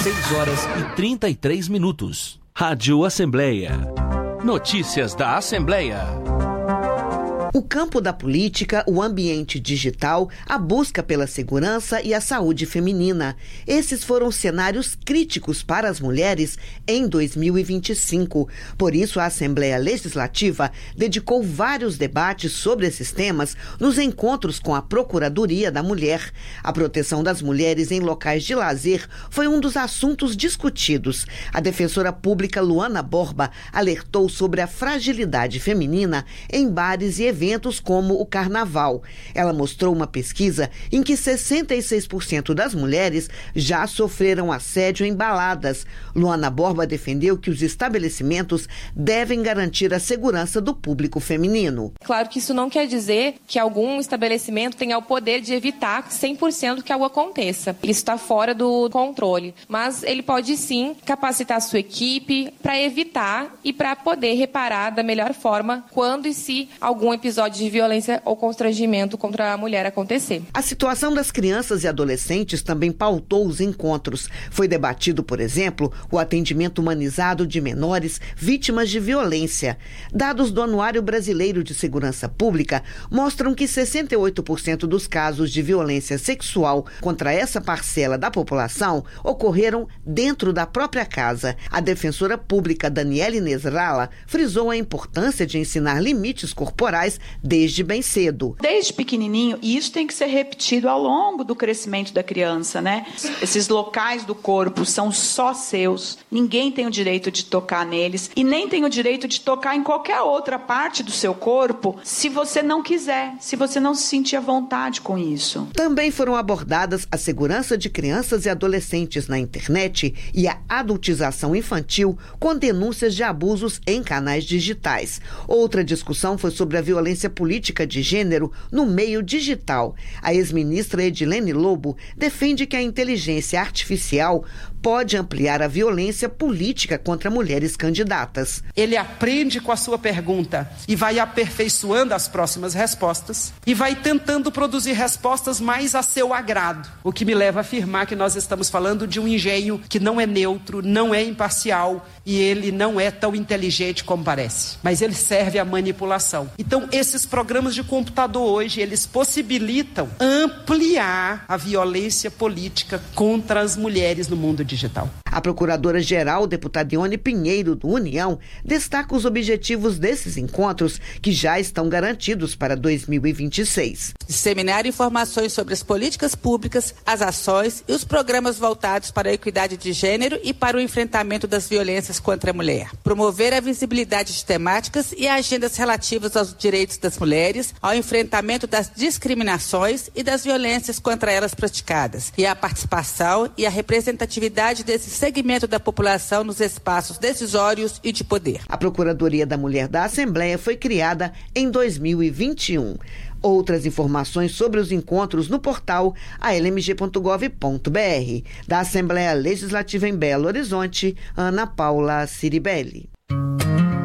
6h33. Rádio Assembleia. Notícias da Assembleia. O campo da política, o ambiente digital, a busca pela segurança e a saúde feminina. Esses foram cenários críticos para as mulheres em 2025. Por isso, a Assembleia Legislativa dedicou vários debates sobre esses temas nos encontros com a Procuradoria da Mulher. A proteção das mulheres em locais de lazer foi um dos assuntos discutidos. A defensora pública Luana Borba alertou sobre a fragilidade feminina em bares e eventos como o Carnaval. Ela mostrou uma pesquisa em que 66% das mulheres já sofreram assédio em baladas. Luana Borba defendeu que os estabelecimentos devem garantir a segurança do público feminino. Claro que isso não quer dizer que algum estabelecimento tenha o poder de evitar 100% que algo aconteça. Isso está fora do controle. Mas ele pode sim capacitar a sua equipe para evitar e para poder reparar da melhor forma quando e se algum episódio de violência ou constrangimento contra a mulher acontecer. A situação das crianças e adolescentes também pautou os encontros. Foi debatido, por exemplo, o atendimento humanizado de menores vítimas de violência. Dados do Anuário Brasileiro de Segurança Pública mostram que 68% dos casos de violência sexual contra essa parcela da população ocorreram dentro da própria casa. A defensora pública Daniele Nesralla frisou a importância de ensinar limites corporais desde bem cedo. Desde pequenininho, e isso tem que ser repetido ao longo do crescimento da criança, né? Esses locais do corpo são só seus, ninguém tem o direito de tocar neles e nem tem o direito de tocar em qualquer outra parte do seu corpo se você não quiser, se você não se sentir à vontade com isso. Também foram abordadas a segurança de crianças e adolescentes na internet e a adultização infantil com denúncias de abusos em canais digitais. Outra discussão foi sobre a violência política de gênero no meio digital. A ex-ministra Edilene Lobo defende que a inteligência artificial pode ampliar a violência política contra mulheres candidatas. Ele aprende com a sua pergunta e vai aperfeiçoando as próximas respostas e vai tentando produzir respostas mais a seu agrado, o que me leva a afirmar que nós estamos falando de um engenho que não é neutro, não é imparcial e ele não é tão inteligente como parece, mas ele serve à manipulação. Então, esses programas de computador hoje, eles possibilitam ampliar a violência política contra as mulheres no mundo digital. A procuradora-geral, deputada Ione Pinheiro, do União, destaca os objetivos desses encontros que já estão garantidos para 2026. Disseminar informações sobre as políticas públicas, as ações e os programas voltados para a equidade de gênero e para o enfrentamento das violências contra a mulher. Promover a visibilidade de temáticas e agendas relativas aos direitos das mulheres, ao enfrentamento das discriminações e das violências contra elas praticadas, e a participação e a representatividade desse segmento da população nos espaços decisórios e de poder. A Procuradoria da Mulher da Assembleia foi criada em 2021. Outras informações sobre os encontros no portal almg.gov.br. Da Assembleia Legislativa em Belo Horizonte, Ana Paula Ciribelli.